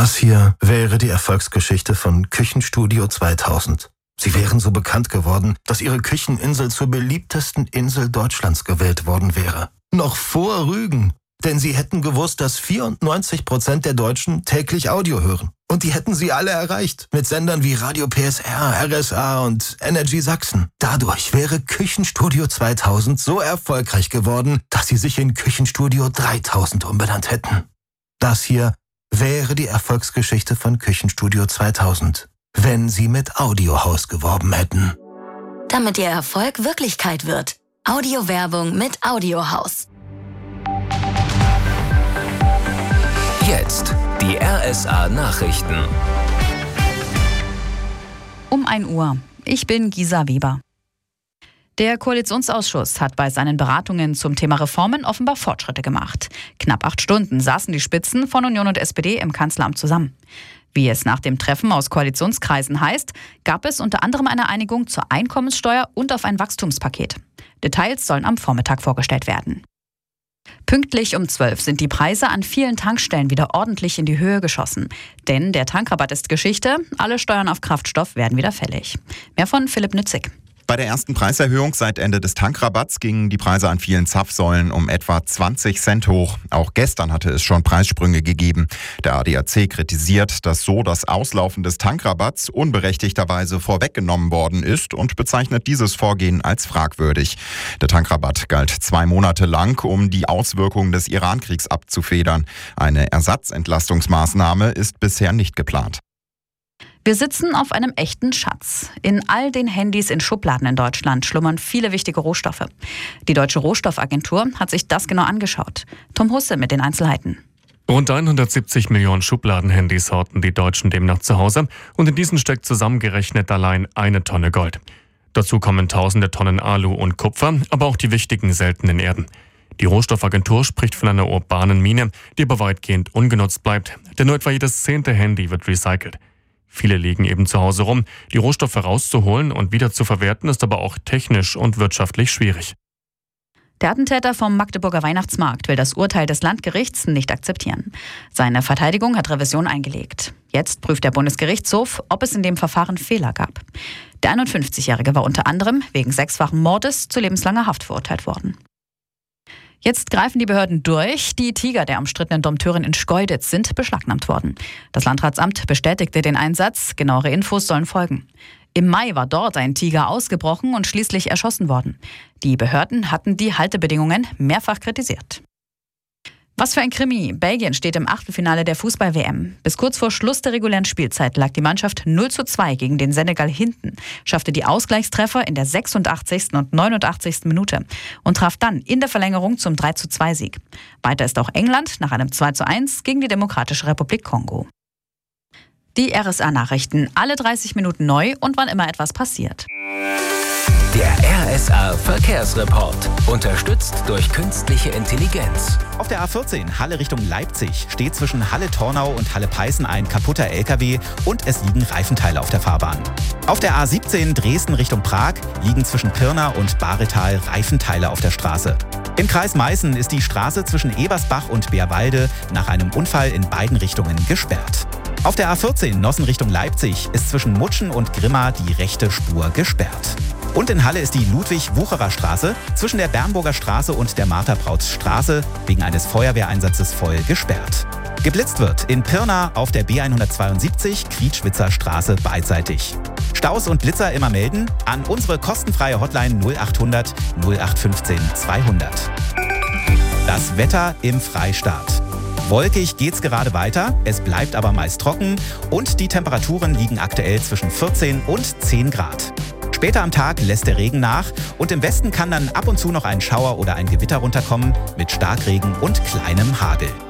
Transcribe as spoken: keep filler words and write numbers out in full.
Das hier wäre die Erfolgsgeschichte von Küchenstudio zweitausend. Sie wären so bekannt geworden, dass ihre Kücheninsel zur beliebtesten Insel Deutschlands gewählt worden wäre. Noch vor Rügen. Denn sie hätten gewusst, dass vierundneunzig Prozent der Deutschen täglich Audio hören. Und die hätten sie alle erreicht. Mit Sendern wie Radio P S R, R S A und Energy Sachsen. Dadurch wäre Küchenstudio zweitausend so erfolgreich geworden, dass sie sich in Küchenstudio dreitausend umbenannt hätten. Das hier wäre die Erfolgsgeschichte von Küchenstudio zweitausend, wenn sie mit Audiohaus geworben hätten. Damit ihr Erfolg Wirklichkeit wird. Audiowerbung mit Audiohaus. Jetzt die R S A-Nachrichten. Um ein Uhr. Ich bin Gisa Weber. Der Koalitionsausschuss hat bei seinen Beratungen zum Thema Reformen offenbar Fortschritte gemacht. Knapp acht Stunden saßen die Spitzen von Union und S P D im Kanzleramt zusammen. Wie es nach dem Treffen aus Koalitionskreisen heißt, gab es unter anderem eine Einigung zur Einkommenssteuer und auf ein Wachstumspaket. Details sollen am Vormittag vorgestellt werden. Pünktlich um zwölf sind die Preise an vielen Tankstellen wieder ordentlich in die Höhe geschossen. Denn der Tankrabatt ist Geschichte, alle Steuern auf Kraftstoff werden wieder fällig. Mehr von Philipp Nützig. Bei der ersten Preiserhöhung seit Ende des Tankrabatts gingen die Preise an vielen Zapfsäulen um etwa zwanzig Cent hoch. Auch gestern hatte es schon Preissprünge gegeben. Der A D A C kritisiert, dass so das Auslaufen des Tankrabatts unberechtigterweise vorweggenommen worden ist und bezeichnet dieses Vorgehen als fragwürdig. Der Tankrabatt galt zwei Monate lang, um die Auswirkungen des Iran-Kriegs abzufedern. Eine Ersatzentlastungsmaßnahme ist bisher nicht geplant. Wir sitzen auf einem echten Schatz. In all den Handys in Schubladen in Deutschland schlummern viele wichtige Rohstoffe. Die Deutsche Rohstoffagentur hat sich das genau angeschaut. Tom Husse mit den Einzelheiten. Rund hundertsiebzig Millionen Schubladenhandys horten die Deutschen demnach zu Hause und in diesen steckt zusammengerechnet allein eine Tonne Gold. Dazu kommen tausende Tonnen Alu und Kupfer, aber auch die wichtigen seltenen Erden. Die Rohstoffagentur spricht von einer urbanen Mine, die aber weitgehend ungenutzt bleibt, denn nur etwa jedes zehnte Handy wird recycelt. Viele liegen eben zu Hause rum. Die Rohstoffe rauszuholen und wieder zu verwerten ist aber auch technisch und wirtschaftlich schwierig. Der Attentäter vom Magdeburger Weihnachtsmarkt will das Urteil des Landgerichts nicht akzeptieren. Seine Verteidigung hat Revision eingelegt. Jetzt prüft der Bundesgerichtshof, ob es in dem Verfahren Fehler gab. Der einundfünfzigjährige war unter anderem wegen sechsfachen Mordes zu lebenslanger Haft verurteilt worden. Jetzt greifen die Behörden durch. Die Tiger der umstrittenen Dompteurin in Schkeuditz sind beschlagnahmt worden. Das Landratsamt bestätigte den Einsatz. Genauere Infos sollen folgen. Im Mai war dort ein Tiger ausgebrochen und schließlich erschossen worden. Die Behörden hatten die Haltebedingungen mehrfach kritisiert. Was für ein Krimi. Belgien steht im Achtelfinale der Fußball-W M. Bis kurz vor Schluss der regulären Spielzeit lag die Mannschaft null zu zwei gegen den Senegal hinten, schaffte die Ausgleichstreffer in der sechsundachtzigsten und neunundachtzigsten Minute und traf dann in der Verlängerung zum drei zu zwei Sieg. Weiter ist auch England nach einem zwei zu eins gegen die Demokratische Republik Kongo. Die R S A-Nachrichten, alle dreißig Minuten neu und wann immer etwas passiert. Der R S A-Verkehrsreport, unterstützt durch künstliche Intelligenz. Auf der A vierzehn Halle Richtung Leipzig steht zwischen Halle-Tornau und Halle-Peißen ein kaputter L K W und es liegen Reifenteile auf der Fahrbahn. Auf der A siebzehn Dresden Richtung Prag liegen zwischen Pirna und Baretal Reifenteile auf der Straße. Im Kreis Meißen ist die Straße zwischen Ebersbach und Beerwalde nach einem Unfall in beiden Richtungen gesperrt. Auf der A vierzehn Nossen Richtung Leipzig ist zwischen Mutschen und Grimma die rechte Spur gesperrt. Und in Halle ist die Ludwig-Wucherer-Straße zwischen der Bernburger Straße und der Martha-Brauts-Straße wegen eines Feuerwehreinsatzes voll gesperrt. Geblitzt wird in Pirna auf der B hundertzweiundsiebzig Krietschwitzer Straße beidseitig. Staus und Blitzer immer melden an unsere kostenfreie Hotline null achthundert null acht fünfzehn zweihundert. Das Wetter im Freistaat. Wolkig geht's gerade weiter, es bleibt aber meist trocken und die Temperaturen liegen aktuell zwischen vierzehn und zehn Grad. Später am Tag lässt der Regen nach und im Westen kann dann ab und zu noch ein Schauer oder ein Gewitter runterkommen mit Starkregen und kleinem Hagel.